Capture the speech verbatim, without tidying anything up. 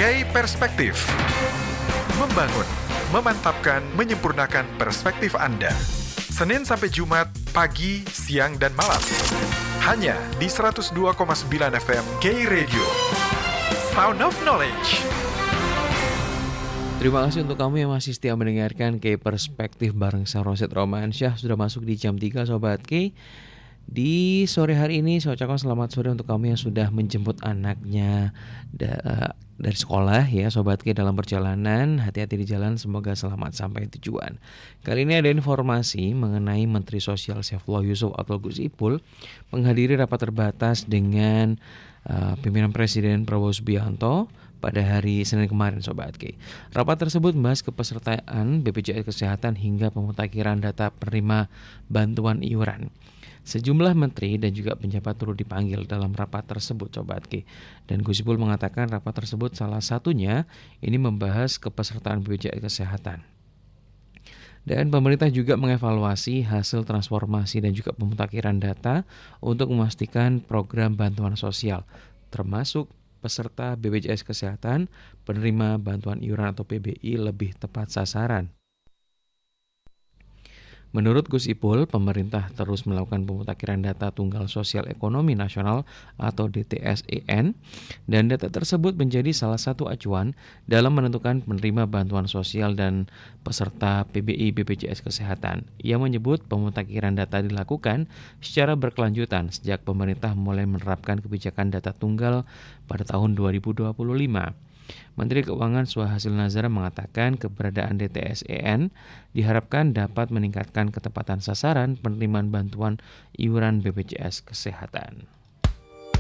K Perspektif. Membangun, memantapkan, menyempurnakan perspektif Anda. Senin sampai Jumat, pagi, siang, dan malam. Hanya di seratus dua koma sembilan F M K Radio. Sound of Knowledge. Terima kasih untuk kamu yang masih setia mendengarkan K Perspektif bareng saya Roset Romansyah. Sudah masuk di jam tiga Sobat K. Di sore hari ini saya ucapkan selamat sore untuk kamu yang sudah menjemput anaknya da- dari sekolah ya Sobat K dalam perjalanan. Hati-hati di jalan, semoga selamat sampai tujuan. Kali ini ada informasi mengenai Menteri Sosial Saifullah Yusuf atau Gus Ipul menghadiri rapat terbatas dengan uh, pimpinan Presiden Prabowo Subianto pada hari Senin kemarin Sobat K. Rapat tersebut membahas kepesertaan B P J S Kesehatan hingga pemutakhiran data penerima bantuan iuran. Sejumlah menteri dan juga penjabat turut dipanggil dalam rapat tersebut Sobat K. Dan Gus Ipul mengatakan rapat tersebut salah satunya ini membahas kepesertaan B P J S Kesehatan. Dan pemerintah juga mengevaluasi hasil transformasi dan juga pemutakhiran data untuk memastikan program bantuan sosial termasuk peserta B P J S Kesehatan, penerima bantuan iuran atau P B I lebih tepat sasaran. Menurut Gus Ipul, pemerintah terus melakukan pemutakhiran data Tunggal Sosial Ekonomi Nasional atau D T S E N dan data tersebut menjadi salah satu acuan dalam menentukan penerima bantuan sosial dan peserta P B I B P J S Kesehatan. Ia menyebut pemutakhiran data dilakukan secara berkelanjutan sejak pemerintah mulai menerapkan kebijakan data tunggal pada tahun dua ribu dua puluh lima. Menteri Keuangan Suhasil Nazara mengatakan keberadaan D T S E N diharapkan dapat meningkatkan ketepatan sasaran penerimaan bantuan iuran B P J S Kesehatan.